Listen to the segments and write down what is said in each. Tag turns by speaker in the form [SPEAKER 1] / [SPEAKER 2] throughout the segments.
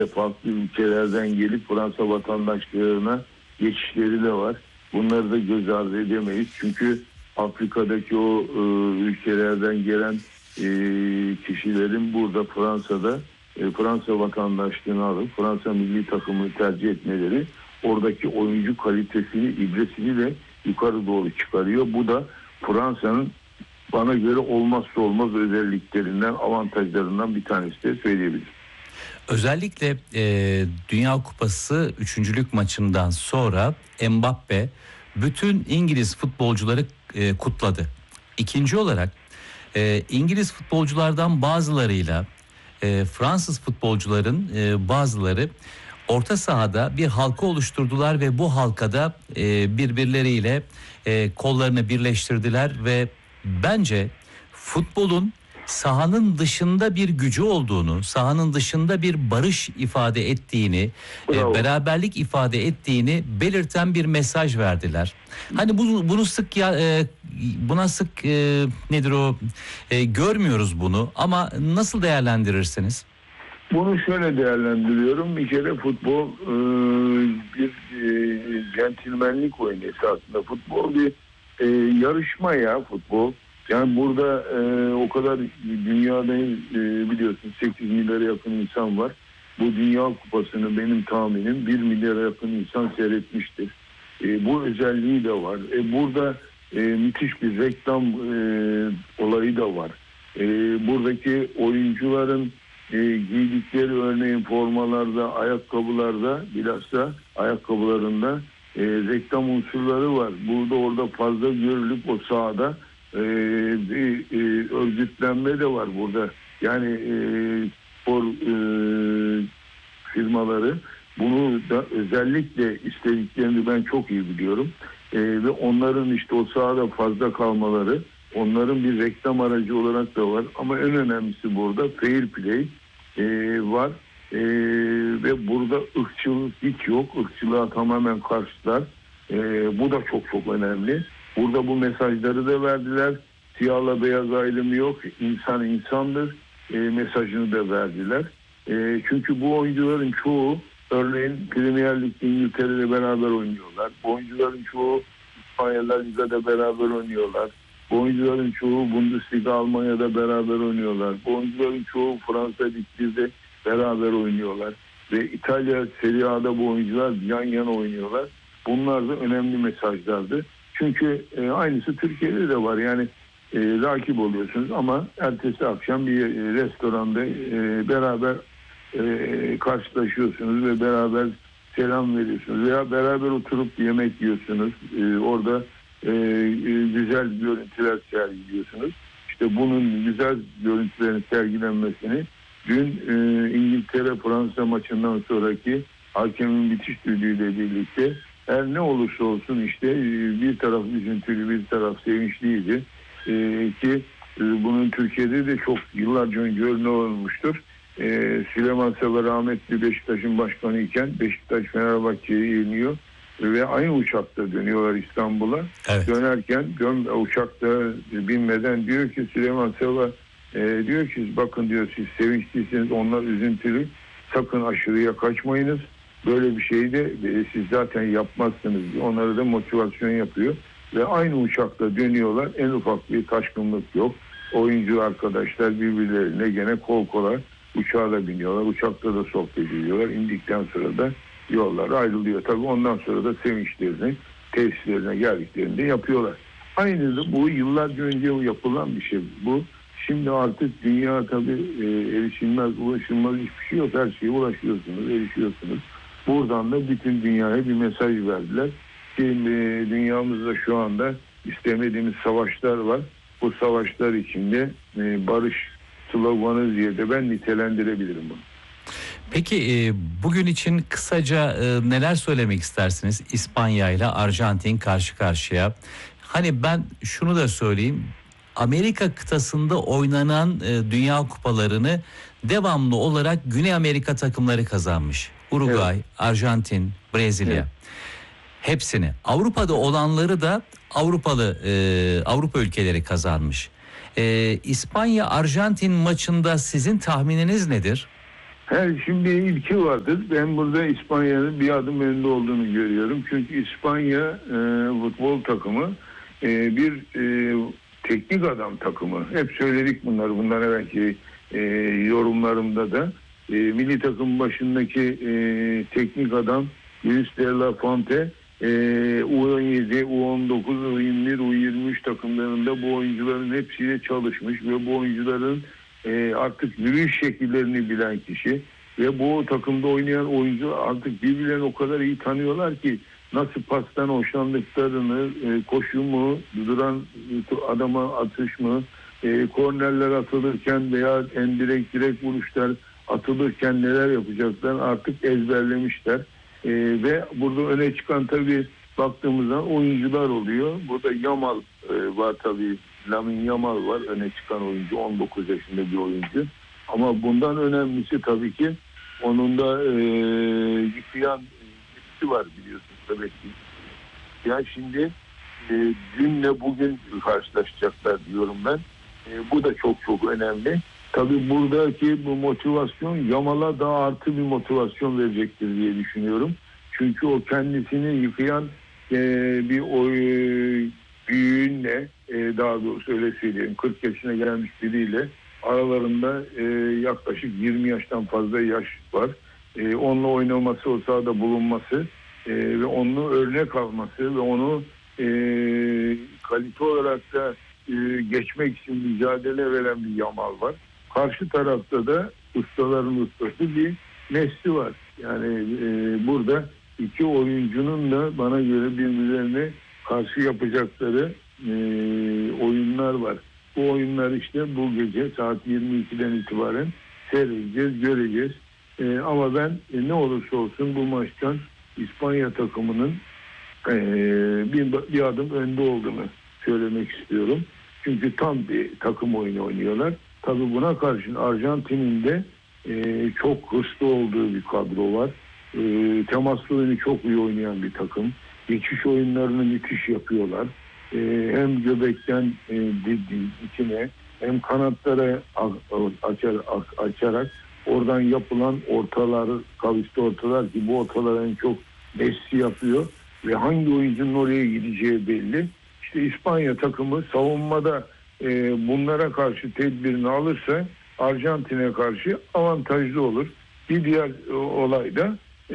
[SPEAKER 1] farklı ülkelerden gelip Fransa vatandaşlığına geçişleri de var. Bunları da göz ardı edemeyiz. Çünkü Afrika'daki o ülkelerden gelen kişilerin burada Fransa'da Fransa vatandaşlığını alıp Fransa milli takımını tercih etmeleri oradaki oyuncu kalitesini, ibresini de yukarı doğru çıkarıyor. Bu da Fransa'nın bana göre olmazsa olmaz özelliklerinden, avantajlarından bir tanesi de söyleyebilirim.
[SPEAKER 2] Özellikle Dünya Kupası üçüncülük maçından sonra Mbappe bütün İngiliz futbolcuları kutladı. İkinci olarak İngiliz futbolculardan bazılarıyla Fransız futbolcuların bazıları orta sahada bir halka oluşturdular ve bu halkada birbirleriyle kollarını birleştirdiler ve bence futbolun sahanın dışında bir gücü olduğunu, sahanın dışında bir barış ifade ettiğini, beraberlik ifade ettiğini belirten bir mesaj verdiler. Hani bunu sık buna sık nedir o görmüyoruz bunu, ama nasıl değerlendirirsiniz?
[SPEAKER 1] Bunu şöyle değerlendiriyorum. Bir kere futbol bir centilmenlik oyunu esasında. Futbol bir yarışma ya futbol. Yani burada o kadar dünyada biliyorsun 8 milyara yakın insan var. Bu Dünya Kupası'nı benim tahminim 1 milyara yakın insan seyretmiştir. Bu özelliği de var. Burada müthiş bir reklam olayı da var. Buradaki oyuncuların giydikleri örneğin formalarda, ayakkabılarda, bilhassa ayakkabılarında reklam unsurları var. Burada orada fazla görülüp o sahada bir örgütlenme de var burada. Yani spor firmaları bunu da özellikle istediklerini ben çok iyi biliyorum. Ve onların işte o sahada fazla kalmaları onların bir reklam aracı olarak da var. Ama en önemlisi burada fair play var. Ve burada ırkçılık hiç yok. Irkçılığa tamamen karşılar. Bu da çok çok önemli. Burada bu mesajları da verdiler. Siyahla beyaz ayrımı yok. İnsan insandır. Mesajını da verdiler. Çünkü bu oyuncuların çoğu örneğin Premier Lig'de İngiltere'de beraber oynuyorlar. Bu oyuncuların çoğu İspanya'da Liga'da beraber oynuyorlar. Bu oyuncuların çoğu Bundesliga Almanya'da beraber oynuyorlar. Bu oyuncuların çoğu Fransa Lig'de beraber oynuyorlar. Ve İtalya Serie A'da bu oyuncular yan yana oynuyorlar. Bunlar da önemli mesajlardı. Çünkü aynısı Türkiye'de de var. Yani rakip oluyorsunuz ama ertesi akşam bir restoranda beraber karşılaşıyorsunuz ve beraber selam veriyorsunuz veya beraber oturup yemek yiyorsunuz. Orada güzel görüntüler sergiliyorsunuz. İşte bunun güzel görüntülerin sergilenmesini dün İngiltere-Fransa maçından sonraki hakemin bitiş düdüğüyle birlikte her ne olursa olsun işte bir taraf üzüntülü bir taraf sevinçliydi. Ki bunun Türkiye'de de çok yıllarca önce örneği olmuştur. Süleyman Seba rahmetli Beşiktaş'ın başkanı iken Beşiktaş Fenerbahçe'yi yeniyor ve aynı uçakta dönüyorlar İstanbul'a. Evet. Dönerken uçakta binmeden diyor ki Süleyman Seba diyor ki bakın diyor siz sevinçliyseniz onlar üzüntülü, sakın aşırıya kaçmayınız. Böyle bir şeyi de siz zaten yapmazsınız diyor. Onlara da motivasyon yapıyor. Ve aynı uçakta dönüyorlar. En ufak bir taşkınlık yok. Oyuncu arkadaşlar birbirlerine gene kol kola uçağa da biniyorlar. Uçakta da sohbet ediyorlar. İndikten sonra da yollar ayrılıyor. Tabii ondan sonra da sevinçlerini tesislerine geldiklerinde yapıyorlar. Aynı da bu yıllarca önce yapılan bir şey. Bu şimdi artık dünya tabii erişilmez, ulaşılmaz hiçbir şey yok. Her şeye ulaşıyorsunuz, erişiyorsunuz. Buradan da bütün dünyaya bir mesaj verdiler. Dünyamızda şu anda istemediğimiz savaşlar var. Bu savaşlar içinde barış sloganı diye de ben nitelendirebilirim bunu.
[SPEAKER 2] Peki bugün için kısaca neler söylemek istersiniz? İspanya ile Arjantin karşı karşıya. Hani ben şunu da söyleyeyim. Amerika kıtasında oynanan Dünya Kupalarını devamlı olarak Güney Amerika takımları kazanmış. Uruguay, evet. Arjantin, Brezilya. Evet. Hepsini. Avrupa'da olanları da Avrupa ülkeleri kazanmış. İspanya-Arjantin maçında sizin tahmininiz nedir?
[SPEAKER 1] Şimdi ilki vardır. Ben burada İspanya'nın bir adım önde olduğunu görüyorum. Çünkü İspanya futbol takımı bir teknik adam takımı. Hep söyledik bunları. Bundan evvelki yorumlarımda da. Milli takım başındaki teknik adam Luis de la Fuente U17, U19, U21, U23 takımlarında bu oyuncuların hepsiyle çalışmış ve bu oyuncuların artık yürüyüş şekillerini bilen kişi ve bu takımda oynayan oyuncu artık birbirlerini o kadar iyi tanıyorlar ki nasıl pastan hoşlandıklarını, koşu mu, duran adama atış mı, kornerler atılırken veya direkt vuruşlar atılırken neler yapacaklar artık ezberlemişler. Ve burada öne çıkan tabii baktığımızda oyuncular oluyor. Burada Yamal var tabii. Lamine Yamal var, öne çıkan oyuncu, 19 yaşında bir oyuncu. Ama bundan önemlisi tabii ki onun da yıkayan birisi var biliyorsunuz tabii ki. Yani şimdi dünle bugün karşılaşacaklar diyorum ben. Bu da çok önemli. Tabii buradaki bu motivasyon Yamal'a daha artı bir motivasyon verecektir diye düşünüyorum. Çünkü o kendisini yıkayan bir büyüğünle, daha doğrusu öyle söyleyeyim, 40 yaşına gelmiş biriyle aralarında yaklaşık 20 yaştan fazla yaş var. Onunla oynaması, o sahada bulunması ve onu örnek alması ve onu kalite olarak da geçmek için mücadele veren bir Yamal var. Karşı tarafta da ustaların ustası bir Messi var. Yani burada iki oyuncunun da bana göre birbirlerine karşı yapacakları oyunlar var. Bu oyunlar işte bu gece saat 22'den itibaren seyredeceğiz, göreceğiz. Ama ben ne olursa olsun bu maçtan İspanya takımının bir adım önde olduğunu söylemek istiyorum. Çünkü tam bir takım oyunu oynuyorlar. Tabii buna karşın Arjantin'in de çok hırslı olduğu bir kadro var. Temaslı oyunu çok iyi oynayan bir takım. Geçiş oyunlarını müthiş yapıyorlar. Hem göbekten içine hem kanatlara açarak oradan yapılan ortalar, kavisli ortalar ki bu ortalar en çok Messi yapıyor ve hangi oyuncunun oraya gideceği belli. İşte İspanya takımı savunmada bunlara karşı tedbirini alırsa Arjantin'e karşı avantajlı olur. Bir diğer olay da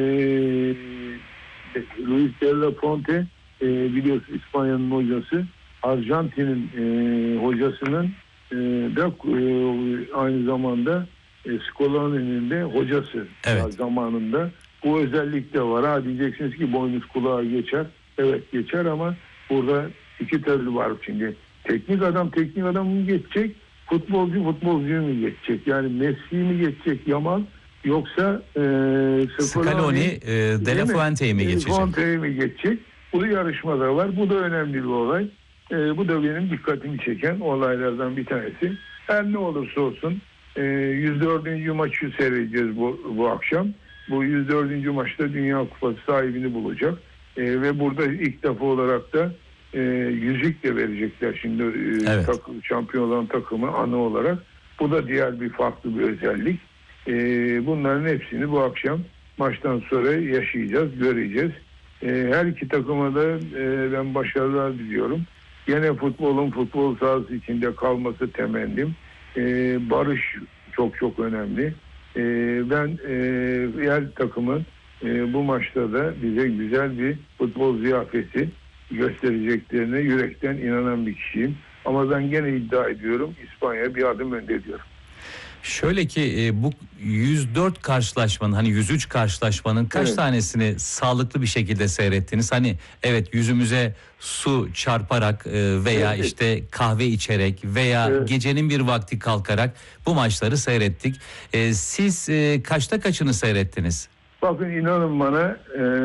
[SPEAKER 1] Luis de la Fuente biliyorsun İspanya'nın hocası, Arjantin'in hocasının da aynı zamanda Scaloni'nin de hocası.
[SPEAKER 2] Evet.
[SPEAKER 1] Zamanında. Bu özellik de var. Ha diyeceksiniz ki boynuz kulağa geçer. Evet geçer ama burada iki türlü var şimdi. Teknik adam mı geçecek? Futbolcuyu mu geçecek? Yani Messi'yi mi geçecek Yamal? Yoksa
[SPEAKER 2] Scaloni De La Fuente'yi mi geçecek?
[SPEAKER 1] Fuente'yi mi geçecek? Bu yarışmada var. Bu da önemli bir olay. Bu da benim dikkatimi çeken olaylardan bir tanesi. Her ne olursa olsun 104. maçı seyredeceğiz bu akşam. Bu 104. maçta Dünya Kupası sahibini bulacak. Ve burada ilk defa olarak da yüzük de verecekler şimdi
[SPEAKER 2] evet.
[SPEAKER 1] Şampiyon olan takımı anı olarak. Bu da diğer bir farklı bir özellik. Bunların hepsini bu akşam maçtan sonra yaşayacağız, göreceğiz. Her iki takıma da ben başarılar diliyorum. Gene futbol sahası içinde kalması temennim. Barış çok önemli. Ben her takımın bu maçta da bize güzel bir futbol ziyafeti göstereceklerine yürekten inanan bir kişiyim. Ama ben gene iddia ediyorum İspanya bir adım önde diyorum.
[SPEAKER 2] Şöyle ki bu 104 karşılaşmanın, hani 103 karşılaşmanın kaç tanesini sağlıklı bir şekilde seyrettiniz? Hani evet, yüzümüze su çarparak veya işte kahve içerek veya gecenin bir vakti kalkarak bu maçları seyrettik. Siz kaçta kaçını seyrettiniz?
[SPEAKER 1] Bakın inanın bana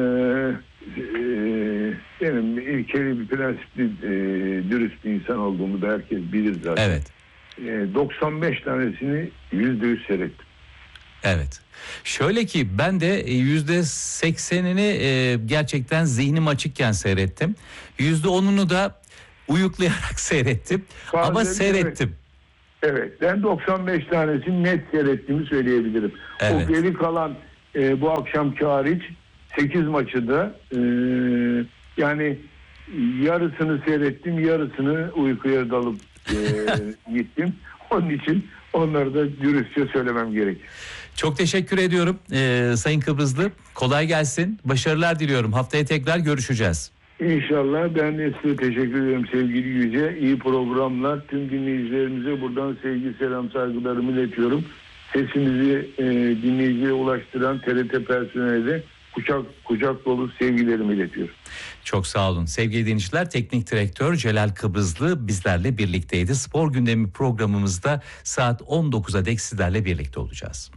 [SPEAKER 1] benim ilkeli bir prensipli dürüst bir insan olduğumu da herkes bilir zaten.
[SPEAKER 2] Evet.
[SPEAKER 1] 95 tanesini %100 seyrettim.
[SPEAKER 2] Evet. Şöyle ki ben de %80'ini gerçekten zihnim açıkken seyrettim. %10'unu da uyuklayarak seyrettim. Ama seyrettim.
[SPEAKER 1] Evet, ben 95 tanesini net seyrettiğimi söyleyebilirim.
[SPEAKER 2] Evet.
[SPEAKER 1] O geri kalan bu akşamki hariç 8 maçı da yani yarısını seyrettim, yarısını uykuya dalıp gittim. Onun için onları da dürüstçe söylemem gerek.
[SPEAKER 2] Çok teşekkür ediyorum Sayın Kıbrıslı. Kolay gelsin. Başarılar diliyorum. Haftaya tekrar görüşeceğiz.
[SPEAKER 1] İnşallah, ben de size teşekkür ederim sevgili Yüce. İyi programlar. Tüm dinleyicilerimize buradan sevgi, selam, saygılarımı iletiyorum. Sesinizi dinleyiciye ulaştıran TRT personeline kucak dolu sevgilerimi iletiyorum.
[SPEAKER 2] Çok sağ olun. Sevgili dinleyiciler, Teknik Direktör Celal Kıbrıslı bizlerle birlikteydi. Spor Gündemi programımızda saat 19'a dek sizlerle birlikte olacağız.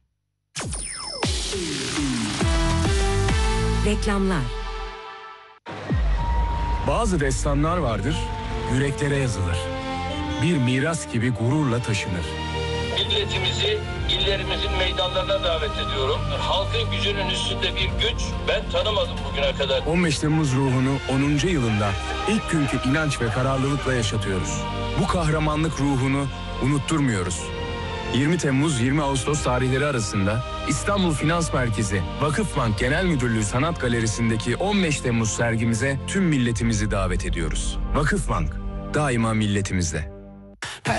[SPEAKER 3] Reklamlar.
[SPEAKER 4] Bazı destanlar vardır, yüreklere yazılır. Bir miras gibi gururla taşınır.
[SPEAKER 5] Milletimizi illerimizin meydanlarına davet ediyorum. Halkın gücünün üstünde bir güç ben tanımadım bugüne kadar.
[SPEAKER 4] 15 Temmuz ruhunu 10. yılında ilk günkü inanç ve kararlılıkla yaşatıyoruz. Bu kahramanlık ruhunu unutturmuyoruz. 20 Temmuz 20 Ağustos tarihleri arasında İstanbul Finans Merkezi Vakıfbank Genel Müdürlüğü Sanat Galerisi'ndeki 15 Temmuz sergimize tüm milletimizi davet ediyoruz. Vakıfbank, daima milletimizde.